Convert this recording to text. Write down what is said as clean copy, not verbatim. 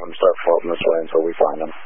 them start floating this way until we find them.